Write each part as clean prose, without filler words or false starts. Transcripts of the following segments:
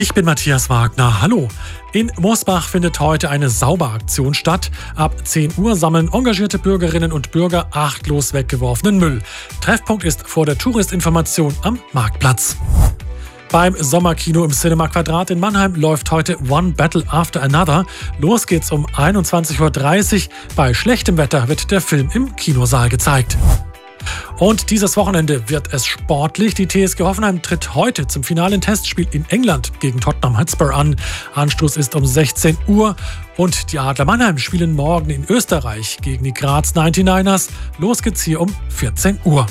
Ich bin Matthias Wagner. Hallo. In Mosbach findet heute eine Sauberaktion statt. Ab 10 Uhr sammeln engagierte Bürgerinnen und Bürger achtlos weggeworfenen Müll. Treffpunkt ist vor der Touristinformation am Marktplatz. Beim Sommerkino im Cinema Quadrat in Mannheim läuft heute One Battle After Another. Los geht's um 21.30 Uhr. Bei schlechtem Wetter wird der Film im Kinosaal gezeigt. Und dieses Wochenende wird es sportlich. Die TSG Hoffenheim tritt heute zum finalen Testspiel in England gegen Tottenham Hotspur an. Anstoß ist um 16 Uhr. Und die Adler Mannheim spielen morgen in Österreich gegen die Graz 99ers. Los geht's hier um 14 Uhr.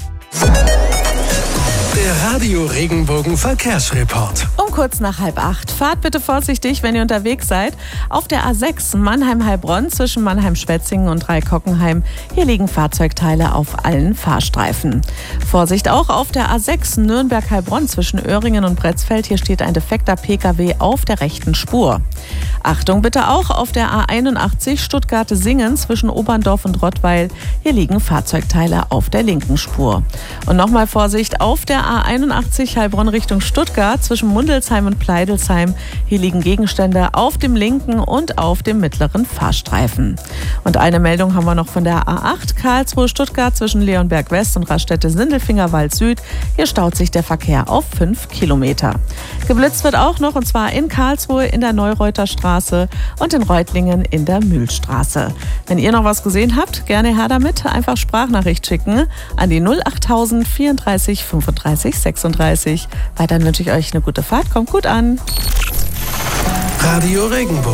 Der Radio Regenbogen Verkehrsreport. Um kurz nach 7:30. Fahrt bitte vorsichtig, wenn ihr unterwegs seid. Auf der A6 Mannheim-Heilbronn zwischen Mannheim-Schwetzingen und Dreikockenheim. Hier liegen Fahrzeugteile auf allen Fahrstreifen. Vorsicht auch auf der A6 Nürnberg-Heilbronn zwischen Öhringen und Bretzfeld. Hier steht ein defekter Pkw auf der rechten Spur. Achtung bitte auch auf der A81 Stuttgart-Singen zwischen Oberndorf und Rottweil. Hier liegen Fahrzeugteile auf der linken Spur. Und nochmal Vorsicht auf der A81 Heilbronn Richtung Stuttgart zwischen Mundelsheim und Pleidelsheim. Hier liegen Gegenstände auf dem linken und auf dem mittleren Fahrstreifen. Und eine Meldung haben wir noch von der A8 Karlsruhe-Stuttgart zwischen Leonberg West und Raststätte-Sindelfingerwald Süd. Hier staut sich der Verkehr auf 5 Kilometer. Geblitzt wird auch noch, und zwar in Karlsruhe in der Neureuter Straße und in Reutlingen in der Mühlstraße. Wenn ihr noch was gesehen habt, gerne her damit. Einfach Sprachnachricht schicken an die 08000 34 35 36. Weiterhin wünsche ich euch eine gute Fahrt. Kommt gut an. Radio Regenbogen.